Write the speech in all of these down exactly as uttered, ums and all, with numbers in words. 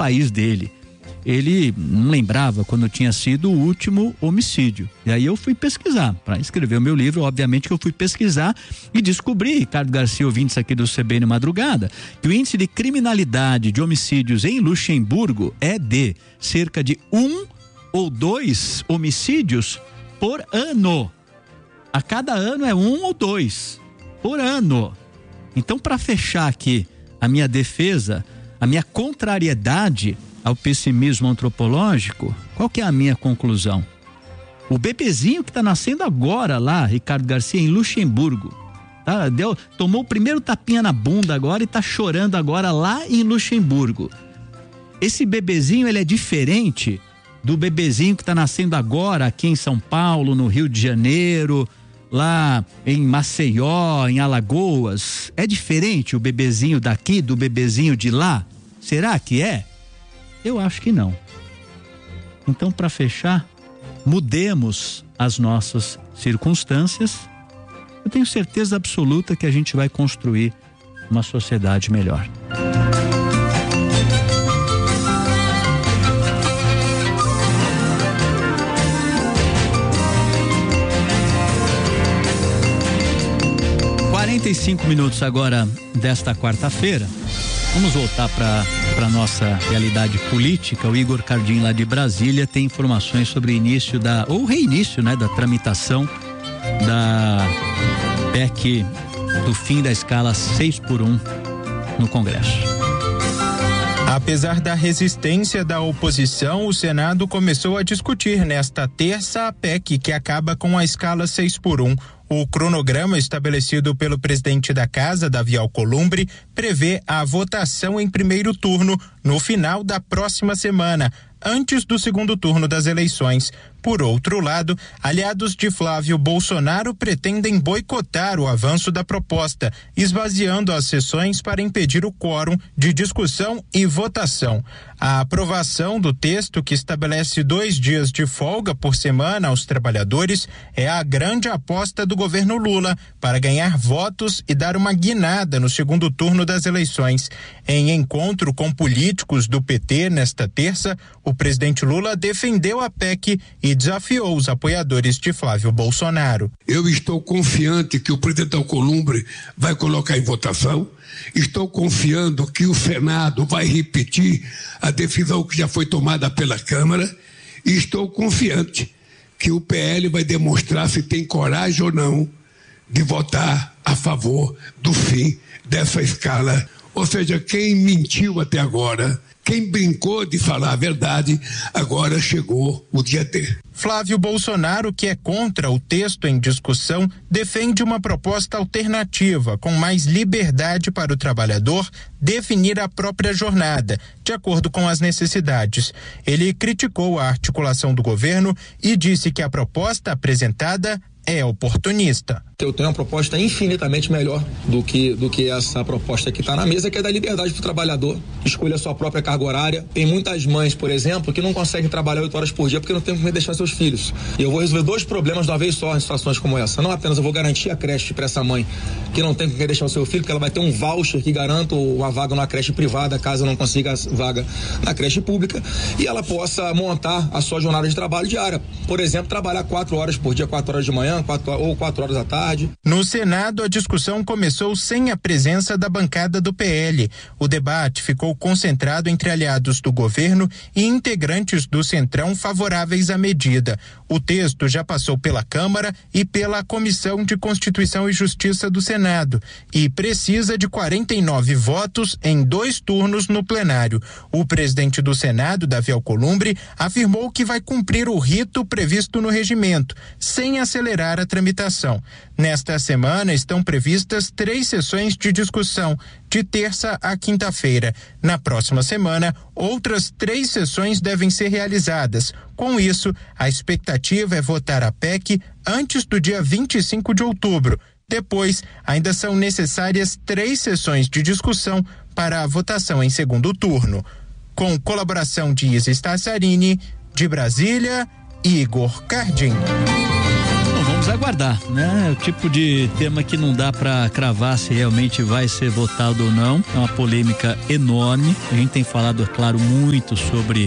país dele. Ele não lembrava quando tinha sido o último homicídio. E aí eu fui pesquisar, para escrever o meu livro, obviamente que eu fui pesquisar e descobri, Ricardo Garcia, ouvintes aqui do C B N Madrugada, que o índice de criminalidade de homicídios em Luxemburgo é de cerca de um ou dois homicídios por ano. A cada ano é um ou dois por ano. Então, para fechar aqui a minha defesa, a minha contrariedade ao pessimismo antropológico, qual que é a minha conclusão? O bebezinho que está nascendo agora lá, Ricardo Garcia, em Luxemburgo, tá? Deu, tomou o primeiro tapinha na bunda agora e está chorando agora lá em Luxemburgo. Esse bebezinho, ele é diferente do bebezinho que está nascendo agora aqui em São Paulo, no Rio de Janeiro, lá em Maceió, em Alagoas. É diferente o bebezinho daqui do bebezinho de lá? Será que é? Eu acho que não. Então, para fechar, mudemos as nossas circunstâncias. Eu tenho certeza absoluta que a gente vai construir uma sociedade melhor. quarenta e cinco minutos agora desta quarta-feira. Vamos voltar para para nossa realidade política. O Igor Cardim, lá de Brasília, tem informações sobre o início da ou reinício, né, da tramitação da P E C do fim da escala seis por um no Congresso. Apesar da resistência da oposição, o Senado começou a discutir nesta terça a P E C que acaba com a escala seis por um. O cronograma estabelecido pelo presidente da Casa, Davi Alcolumbre, prevê a votação em primeiro turno no final da próxima semana, antes do segundo turno das eleições. Por outro lado, aliados de Flávio Bolsonaro pretendem boicotar o avanço da proposta, esvaziando as sessões para impedir o quórum de discussão e votação. A aprovação do texto, que estabelece dois dias de folga por semana aos trabalhadores, é a grande aposta do governo Lula para ganhar votos e dar uma guinada no segundo turno das eleições. Em encontro com políticos do P T nesta terça, o presidente Lula defendeu a P E C e desafiou os apoiadores de Flávio Bolsonaro. Eu estou confiante que o presidente Alcolumbre vai colocar em votação. Estou confiando que o Senado vai repetir a decisão que já foi tomada pela Câmara. E estou confiante que o P L vai demonstrar se tem coragem ou não de votar a favor do fim dessa escala. Ou seja, quem mentiu até agora, quem brincou de falar a verdade, agora chegou o dia D. Flávio Bolsonaro, que é contra o texto em discussão, defende uma proposta alternativa, com mais liberdade para o trabalhador definir a própria jornada, de acordo com as necessidades. Ele criticou a articulação do governo e disse que a proposta apresentada é oportunista. Eu tenho uma proposta infinitamente melhor do que, do que essa proposta que está na mesa, que é da liberdade para o trabalhador, escolher a sua própria carga horária. Tem muitas mães, por exemplo, que não conseguem trabalhar oito horas por dia porque não tem como deixar seus filhos. E eu vou resolver dois problemas de uma vez só em situações como essa. Não apenas eu vou garantir a creche para essa mãe que não tem com quem deixar o seu filho, porque ela vai ter um voucher que garanta uma vaga na creche privada, caso não consiga vaga na creche pública, e ela possa montar a sua jornada de trabalho diária. Por exemplo, trabalhar quatro horas por dia, quatro horas de manhã, quatro, ou quatro horas da tarde. No Senado, a discussão começou sem a presença da bancada do P L. O debate ficou concentrado entre aliados do governo e integrantes do Centrão favoráveis à medida. O texto já passou pela Câmara e pela Comissão de Constituição e Justiça do Senado e precisa de quarenta e nove votos em dois turnos no plenário. O presidente do Senado, Davi Alcolumbre, afirmou que vai cumprir o rito previsto no regimento, sem acelerar a tramitação. Nesta semana estão previstas três sessões de discussão, de terça a quinta-feira. Na próxima semana, outras três sessões devem ser realizadas. Com isso, a expectativa é votar a P E C antes do dia vinte e cinco de outubro. Depois, ainda são necessárias três sessões de discussão para a votação em segundo turno. Com colaboração de Isa Stassarini, de Brasília, Igor Cardim. Vamos Vamos aguardar, né? O tipo de tema que não dá para cravar se realmente vai ser votado ou não. É uma polêmica enorme. A gente tem falado, é claro, muito sobre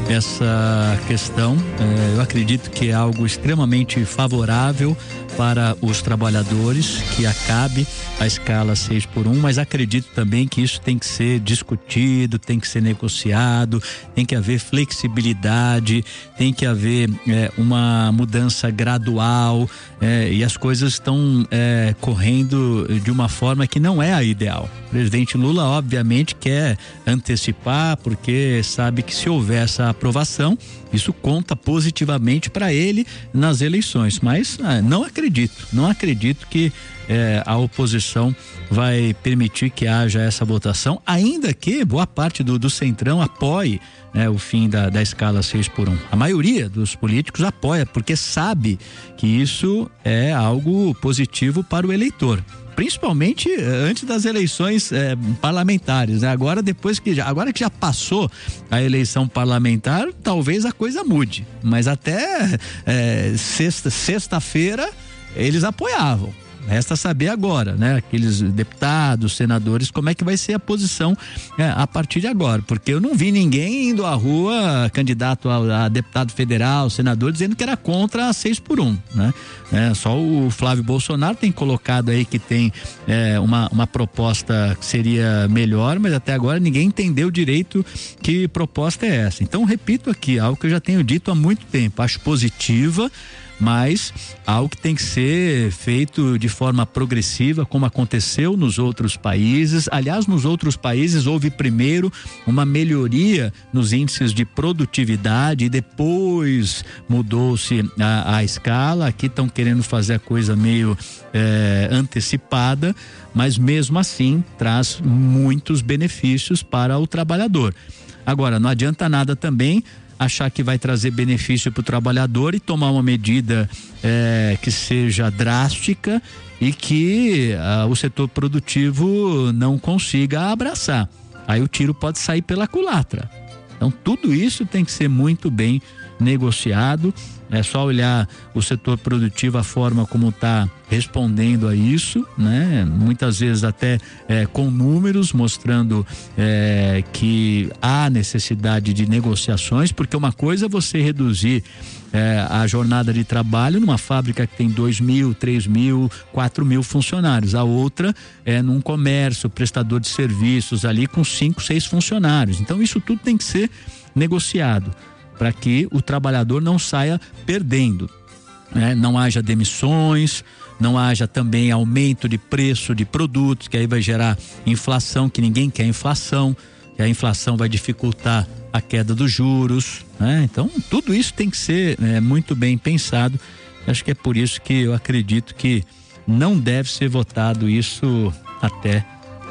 essa questão. É, eu acredito que é algo extremamente favorável para os trabalhadores, que acabe a escala seis por um, mas acredito também que isso tem que ser discutido, tem que ser negociado, tem que haver flexibilidade, tem que haver é, uma mudança gradual, é, e as coisas estão é, correndo de uma forma que não é a ideal. O presidente Lula obviamente quer antecipar, porque sabe que se houver essa aprovação, isso conta positivamente para ele nas eleições, mas ah, não acredito, não acredito que eh, a oposição vai permitir que haja essa votação, ainda que boa parte do, do Centrão apoie, né, o fim da, da escala seis por um. A maioria dos políticos apoia, porque sabe que isso é algo positivo para o eleitor. Principalmente antes das eleições eh, parlamentares, né? Agora depois que já, agora que já passou a eleição parlamentar, talvez a coisa mude, mas até eh, sexta, sexta-feira eles apoiavam. Resta saber agora, né? Aqueles deputados, senadores, como é que vai ser a posição é, a partir de agora, porque eu não vi ninguém indo à rua, candidato a, a deputado federal, senador, dizendo que era contra a seis por um, né? É, só o Flávio Bolsonaro tem colocado aí que tem é, uma, uma proposta que seria melhor, mas até agora ninguém entendeu direito que proposta é essa. Então, repito aqui, algo que eu já tenho dito há muito tempo, acho positiva, mas algo que tem que ser feito de forma progressiva, como aconteceu nos outros países. Aliás, nos outros países houve primeiro uma melhoria nos índices de produtividade e depois mudou-se a, a escala. Aqui estão querendo fazer a coisa meio é, antecipada, mas mesmo assim traz muitos benefícios para o trabalhador. Agora, não adianta nada também achar que vai trazer benefício para o trabalhador e tomar uma medida é, que seja drástica e que ah, o setor produtivo não consiga abraçar. Aí o tiro pode sair pela culatra. Então tudo isso tem que ser muito bem negociado. É só olhar o setor produtivo, a forma como está respondendo a isso, né? Muitas vezes até é, com números mostrando é, que há necessidade de negociações, porque uma coisa é você reduzir é, a jornada de trabalho numa fábrica que tem dois mil, três mil, quatro mil funcionários. A outra é num comércio, prestador de serviços ali com cinco, seis funcionários. Então isso tudo tem que ser negociado, para que o trabalhador não saia perdendo, né? Não haja demissões, não haja também aumento de preço de produtos, que aí vai gerar inflação, que ninguém quer inflação, que a inflação vai dificultar a queda dos juros, né? Então tudo isso tem que ser é, muito bem pensado. Acho que é por isso que eu acredito que não deve ser votado isso até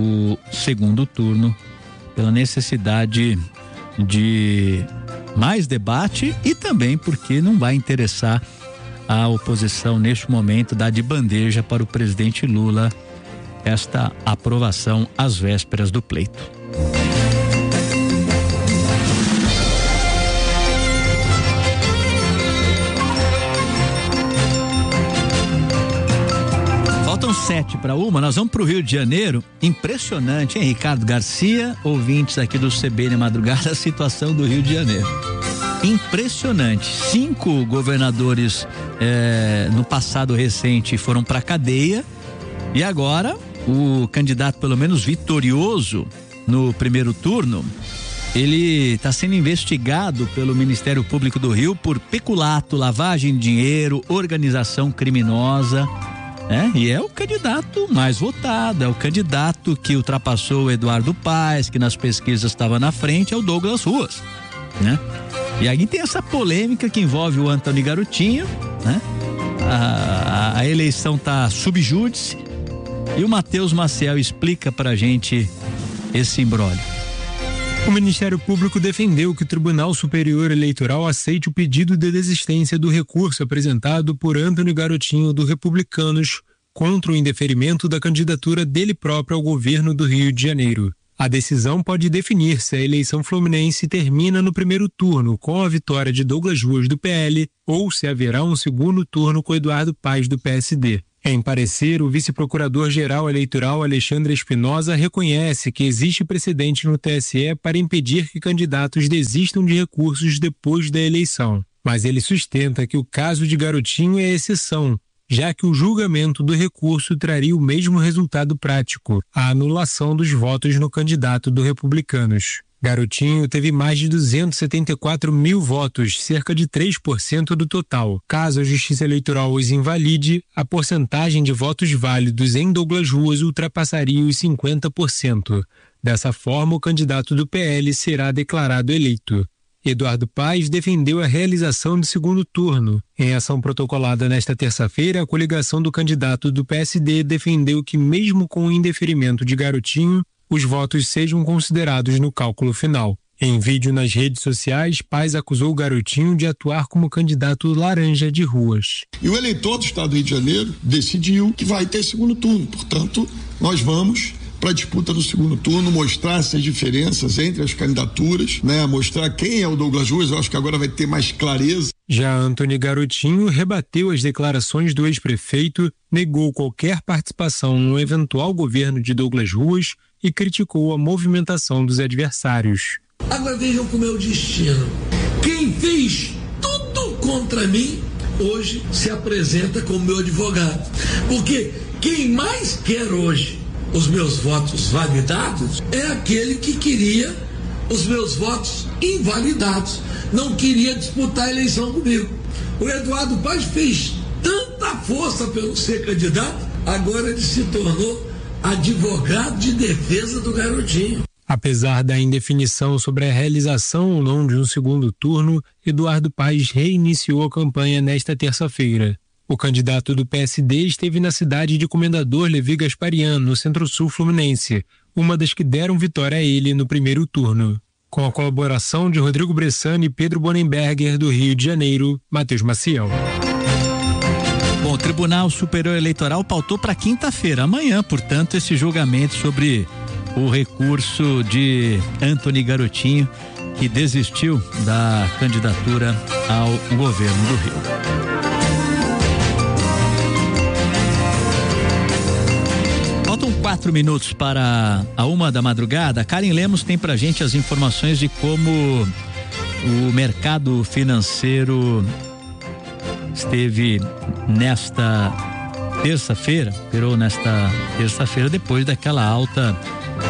o segundo turno, pela necessidade de mais debate e também porque não vai interessar a oposição neste momento dar de bandeja para o presidente Lula esta aprovação às vésperas do pleito. Faltam sete para uma, nós vamos para o Rio de Janeiro. Impressionante, hein, Ricardo Garcia, ouvintes aqui do C B N Madrugada, a situação do Rio de Janeiro. Impressionante. Cinco governadores eh, no passado recente foram para cadeia e agora o candidato, pelo menos vitorioso no primeiro turno, ele está sendo investigado pelo Ministério Público do Rio por peculato, lavagem de dinheiro, organização criminosa. É, e é o candidato mais votado, é o candidato que ultrapassou o Eduardo Paes, que nas pesquisas estava na frente, é o Douglas Ruas, né? E aí tem essa polêmica que envolve o Antônio Garotinho, né? A, a, a eleição tá sub júdice e o Matheus Maciel explica pra gente esse imbróglio. O Ministério Público defendeu que o Tribunal Superior Eleitoral aceite o pedido de desistência do recurso apresentado por Antônio Garotinho do Republicanos contra o indeferimento da candidatura dele próprio ao governo do Rio de Janeiro. A decisão pode definir se a eleição fluminense termina no primeiro turno com a vitória de Douglas Ruas do P L ou se haverá um segundo turno com Eduardo Paes do P S D. Em parecer, o vice-procurador-geral eleitoral Alexandre Espinosa reconhece que existe precedente no T S E para impedir que candidatos desistam de recursos depois da eleição. Mas ele sustenta que o caso de Garotinho é exceção, já que o julgamento do recurso traria o mesmo resultado prático, a anulação dos votos no candidato do Republicanos. Garotinho teve mais de duzentos e setenta e quatro mil votos, cerca de três por cento do total. Caso a Justiça Eleitoral os invalide, a porcentagem de votos válidos em Douglas Ruas ultrapassaria os cinquenta por cento. Dessa forma, o candidato do P L será declarado eleito. Eduardo Paes defendeu a realização do segundo turno. Em ação protocolada nesta terça-feira, a coligação do candidato do P S D defendeu que, mesmo com o indeferimento de Garotinho, os votos sejam considerados no cálculo final. Em vídeo nas redes sociais, Paes acusou o Garotinho de atuar como candidato laranja de Ruas. E o eleitor do estado do Rio de Janeiro decidiu que vai ter segundo turno. Portanto, nós vamos para a disputa do segundo turno, mostrar essas diferenças entre as candidaturas, né? Mostrar quem é o Douglas Ruas. Eu acho que agora vai ter mais clareza. Já Antony Garotinho rebateu as declarações do ex-prefeito, negou qualquer participação no eventual governo de Douglas Ruas e criticou a movimentação dos adversários. Agora vejam como é o destino. Quem fez tudo contra mim, hoje se apresenta como meu advogado. Porque quem mais quer hoje os meus votos validados é aquele que queria os meus votos invalidados. Não queria disputar a eleição comigo. O Eduardo Paes fez tanta força pelo ser candidato, agora ele se tornou advogado de defesa do Garotinho. Apesar da indefinição sobre a realização ou não de um segundo turno, Eduardo Paes reiniciou a campanha nesta terça-feira. O candidato do P S D esteve na cidade de Comendador Levi Gasparian, no Centro-Sul Fluminense, uma das que deram vitória a ele no primeiro turno. Com a colaboração de Rodrigo Bressani e Pedro Bonenberger, do Rio de Janeiro, Matheus Maciel. Bom, o Tribunal Superior Eleitoral pautou para quinta-feira, amanhã, portanto, esse julgamento sobre o recurso de Antony Garotinho, que desistiu da candidatura ao governo do Rio. Faltam quatro minutos para a uma da madrugada. Karen Lemos tem pra gente as informações de como o mercado financeiro esteve nesta terça-feira, operou nesta terça-feira depois daquela alta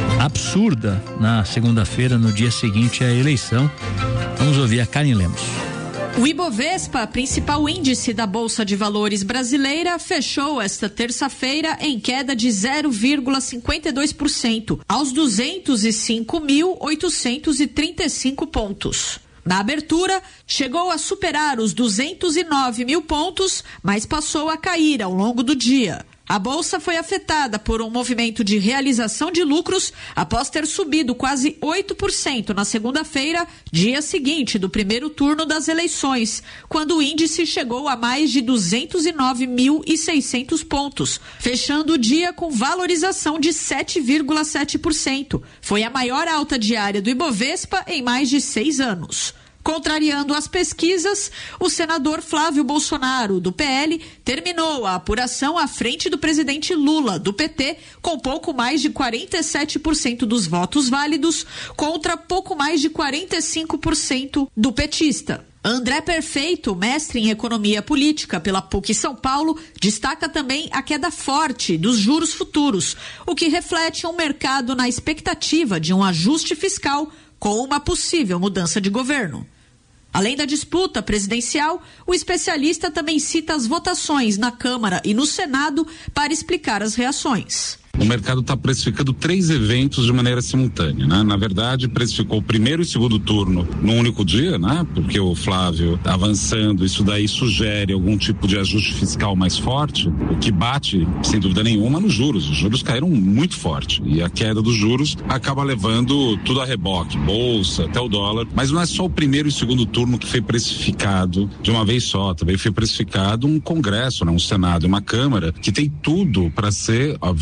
absurda na segunda-feira, no dia seguinte à eleição. Vamos ouvir a Karen Lemos. O Ibovespa, principal índice da Bolsa de Valores brasileira, fechou esta terça-feira em queda de zero vírgula cinquenta e dois por cento, aos duzentos e cinco mil oitocentos e trinta e cinco pontos. Na abertura, chegou a superar os duzentos e nove mil pontos, mas passou a cair ao longo do dia. A bolsa foi afetada por um movimento de realização de lucros após ter subido quase oito por cento na segunda-feira, dia seguinte do primeiro turno das eleições, quando o índice chegou a mais de duzentos e nove mil e seiscentos pontos, fechando o dia com valorização de sete vírgula sete por cento. Foi a maior alta diária do Ibovespa em mais de seis anos. Contrariando as pesquisas, o senador Flávio Bolsonaro, do P L, terminou a apuração à frente do presidente Lula, do P T, com pouco mais de quarenta e sete por cento dos votos válidos, contra pouco mais de quarenta e cinco por cento do petista. André Perfeito, mestre em economia política pela P U C São Paulo, destaca também a queda forte dos juros futuros, o que reflete um mercado na expectativa de um ajuste fiscal com uma possível mudança de governo. Além da disputa presidencial, o especialista também cita as votações na Câmara e no Senado para explicar as reações. O mercado está precificando três eventos de maneira simultânea, né? Na verdade, precificou o primeiro e segundo turno num único dia, né? Porque o Flávio tá avançando, isso daí sugere algum tipo de ajuste fiscal mais forte, o que bate, sem dúvida nenhuma, nos juros. Os juros caíram muito forte e a queda dos juros acaba levando tudo a reboque, bolsa, até o dólar. Mas não é só o primeiro e segundo turno que foi precificado de uma vez só, também foi precificado um Congresso, né? Um Senado e uma Câmara que tem tudo para ser, obviamente,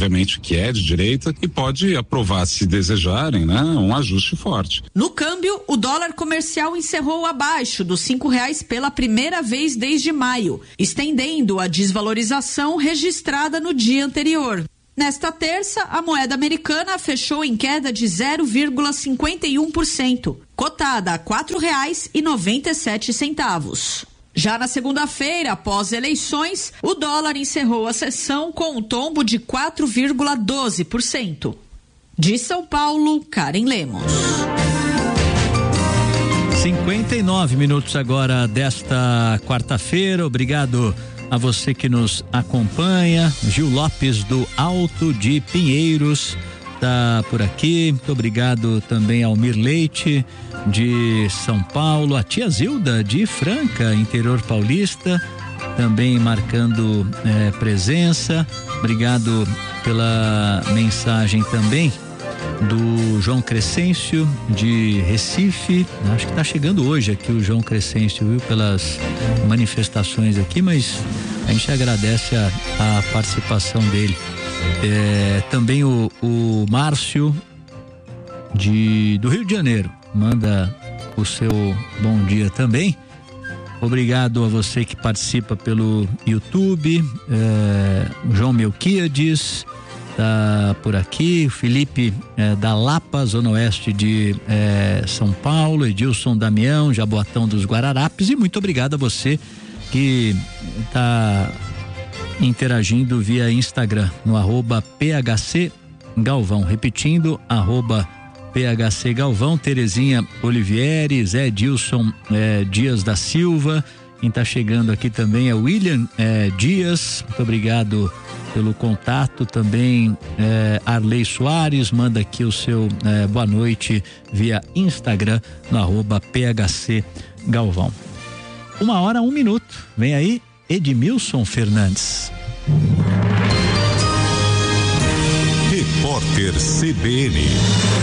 que é de direita, e pode aprovar, se desejarem, né, um ajuste forte. No câmbio, o dólar comercial encerrou abaixo dos cinco reais pela primeira vez desde maio, estendendo a desvalorização registrada no dia anterior. Nesta terça, a moeda americana fechou em queda de zero vírgula cinquenta e um por cento, cotada a quatro reais e noventa e sete centavos. Já na segunda-feira, após eleições, o dólar encerrou a sessão com um tombo de quatro vírgula doze por cento. De São Paulo, Karen Lemos. cinquenta e nove minutos agora desta quarta-feira. Obrigado a você que nos acompanha. Gil Lopes do Alto de Pinheiros tá por aqui. Muito obrigado também ao Mir Leite de São Paulo, a tia Zilda de Franca, interior paulista, também marcando eh, presença. Obrigado pela mensagem também do João Crescêncio de Recife. Acho que está chegando hoje aqui o João Crescêncio, viu, pelas manifestações aqui, mas a gente agradece a, a participação dele. É, também o, o Márcio de, do Rio de Janeiro manda o seu bom dia também. Obrigado a você que participa pelo YouTube. É, João Melquiades tá por aqui, Felipe é, da Lapa, Zona Oeste de é, São Paulo, Edilson Damião, Jaboatão dos Guararapes, e muito obrigado a você que tá interagindo via Instagram no arroba P H C Galvão, repetindo, arroba P H C Galvão. Terezinha Olivieri, Zé Dilson é, Dias da Silva, quem tá chegando aqui também é William é, Dias, muito obrigado pelo contato também. é, Arley Soares manda aqui o seu é, boa noite via Instagram no arroba P H C Galvão. Uma hora, um minuto, vem aí Edmilson Fernandes. Repórter C B N.